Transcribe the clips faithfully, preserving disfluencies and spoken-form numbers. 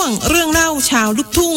วงเรื่องเล่าชาวลูกทุ่ง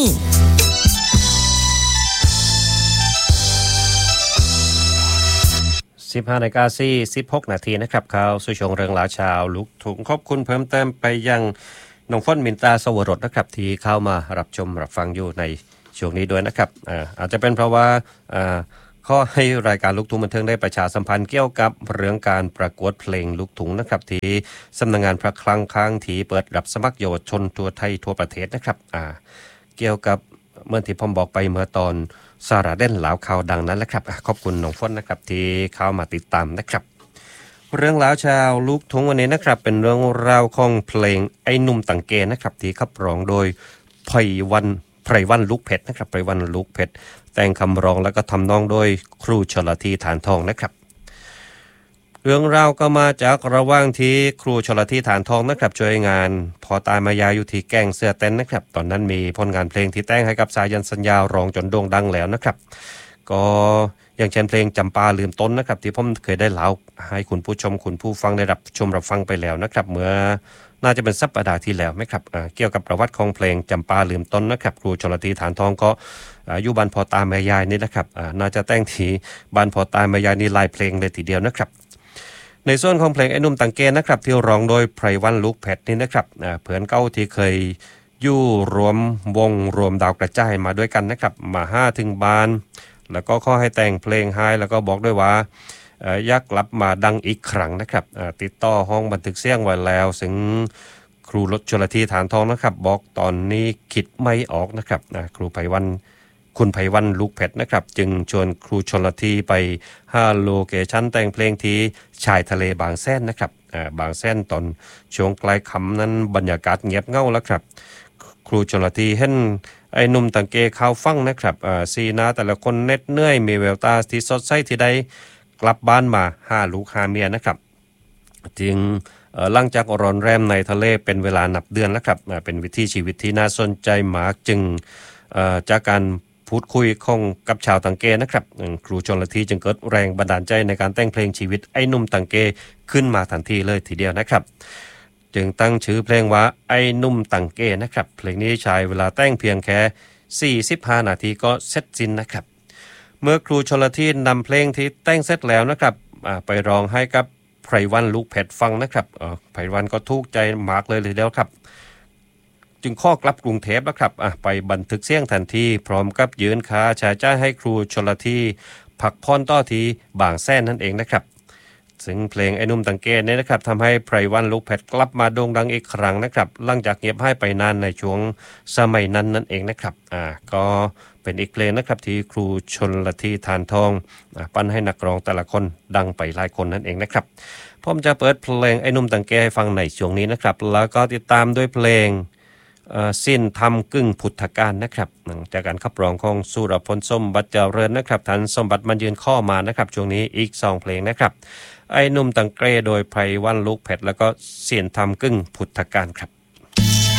สิบห้านาฬิกาสี่สิบหกนาทีนะครับข่าวสู่ช่วงเรื่องราวชาวลูกทุ่งขอบคุณเพิ่มเติมไปยังน้องฝนมินตาสวรสนะครับที่เข้ามารับชมรับฟังอยู่ในช่วงนี้ด้วยนะครับอ่าอาจจะเป็นเพราะว่าอ่าขอให้รายการลูกทุ่งบันเทิงได้ประชาสัมพันธ์เกี่ยวกับเรื่องการประกวดเพลงลูกทุ่งนะครับที่สำนักงานพระคลังค้างที่เปิดรับสมัครเยาวชนทั่วไทยทั่วประเทศนะครับอ่าเกี่ยวกับเมื่อที่ผมบอกไปเมื่อตอนสาระเด่นหลาวข่าวดังนั้นแหละครับขอบคุณน้องฝนนะครับที่เข้ามาติดตามนะครับเรื่องราวชาวลูกทุ่งวันนี้นะครับเป็นเรื่องราวของเพลงไอ้หนุ่มตังเกนะครับที่ขับร้องโดยไพวันไพวันลูกเพชรนะครับไพวันลูกเพชรแต่งคำร้องแล้วก็ทำนองโดยครูชลธีฐานทองนะครับเรื่องราวก็มาจากระหว่างที่ครูชลธีฐานทองนะครับช่วยงานพอตายมายาอยู่ที่แก่งเสื้อเต้นนะครับตอนนั้นมีผลงานเพลงที่แต่งให้กับสายันสัญญาร้องจนโด่งดังแล้วนะครับก็อย่างเช่นเพลงจำปาลืมต้นนะครับที่ผมเคยได้เล่าให้คุณผู้ชมคุณผู้ฟังได้รับชมรับฟังไปแล้วนะครับเมื่อน่าจะเป็นสัปดาห์ที่แล้วไหมครับเกี่ยวกับประวัติของเพลงจำปาลืมต้นนะครับครูชลธีฐานทองก็อยู่บ้านพอตายมายายนี่นะครับน่าจะแต่งที่บ้านพอตายมายายนี่หลายเพลงเลยทีเดียวนะครับในส่วนของเพลงไอ้หนุ่มตังเกนะครับที่ร้องโดยไพวันลูกเพชรนี่นะครับเพื่อนเก่าที่เคยอยู่รวมวงรวมดาวกระจายมาด้วยกันนะครับมาห้าถึงบ้านแล้วก็ขอให้แต่งเพลงให้แล้วก็บอกด้วยว่าอยากกลับมาดังอีกครั้งนะครับติดต่อห้องบันทึกเสียงไว้แล้วซึ่งครูชลธีฐานทองนะครับบอกตอนนี้คิดไม่ออกนะครับครูไพวันคุณไพวันลูกเพชรนะครับจึงชวนครูชลธีไปห้าโลเคชั่นแต่งเพลงที่ชายทะเลบางแสนนะครับบางแสนตอนช่วงปลายค่ำนั้นบรรยากาศเงียบเงาแล้วครับครูชลธีเห็นไอ้หนุ่มตังเกเข้าฟังนะครับสีหน้าแต่ละคนเน็ดเหนื่อยมีแววตาที่สดใสที่ได้กลับบ้านมาห้าลูกห้าเมียนะครับจึงหลังจากร้อนแรมในทะเลเป็นเวลานับเดือนแล้วครับเป็นวิถีชีวิตที่น่าสนใจมากจึงจากการพูดคุยของกับชาวตังเกนะครับครูชลธีจึงเกิดแรงบันดาลใจในการแต่งเพลงชีวิตไอ้หนุ่มตังเกขึ้นมาทันทีเลยทีเดียวนะครับจึงตั้งชื่อเพลงว่าไอ้หนุ่มตังเกนะครับเพลงนี้ใช้เวลาแต่งเพียงแค่สี่สิบห้านาทีก็เสร็จสิ้นนะครับเมื่อครูชลธีนำเพลงที่แต่งเสร็จแล้วนะครับไปร้องให้กับไพวันลูกเพชรฟังนะครับไพวันก็ถูกใจมากเลยทีเดียวครับจึงข้อกลับกรุงเทพแล้วครับไปบันทึกเสียงทันทีพร้อมกับยืนค้าชายจ้าให้ครูชลธีพักผ่อนต่อที่บางแสนนั่นเองนะครับซึ่งเพลงไอ้นุ่มตังเกเนี่ยนะครับทำให้ไพวันลูกเพชรกลับมาโด่งดังอีกครั้งนะครับหลังจากเงียบหายไปนานในช่วงสมัยนั้นนั่นเองนะครับอ่าก็เป็นอีกเพลงนะครับที่ครูชลธีฐานทองปั้นให้นักร้องแต่ละคนดังไปหลายคนนั่นเองนะครับผมจะเปิดเพลงไอ้นุ่มตังเกให้ฟังในช่วงนี้นะครับแล้วก็ติดตามด้วยเพลงสิ้นธรรมกึ่งพุทธการนะครับจากการขับร้องของสุรพลสมบัติเจริญนะครับท่านสมบัติมันยืนข้อมานะครับช่วงนี้อีกสองเพลงนะครับไอ้หนุ่มตังเกโดยไพวันลูกเพชรแล้วก็สิ้นธรรมกึ่งพุทธการครับ